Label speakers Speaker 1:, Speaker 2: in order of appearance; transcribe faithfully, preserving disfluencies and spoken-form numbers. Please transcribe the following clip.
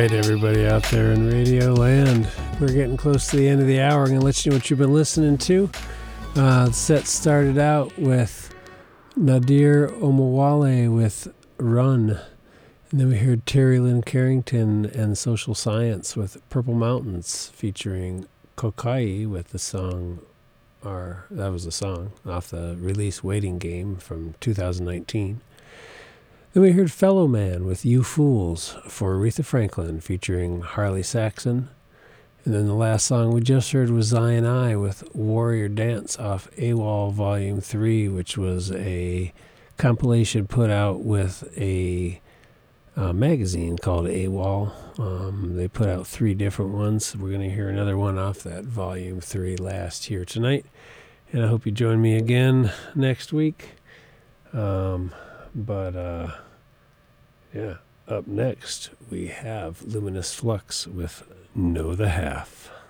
Speaker 1: Right, everybody out there in Radio Land. We're getting close to the end of the hour. I'm going to let you know what you've been listening to. Uh, the set started out with Nadir Omowale with Run. And then we heard Terry Lynn Carrington and Social Science with Purple Mountains featuring Kokai with the song, or that was the song, off the release Waiting Game from two thousand nineteen. Then we heard Fellow Man with You Fools for Aretha Franklin featuring Harley Saxon. And then the last song we just heard was Zion I with Warrior Dance off AWOL Volume three, which was a compilation put out with a, a magazine called AWOL. Um, they put out three different ones. We're going to hear another one off that Volume three last here tonight. And I hope you join me again next week. Um... But, uh, yeah, up next we have Luminous Flux with Know the Half.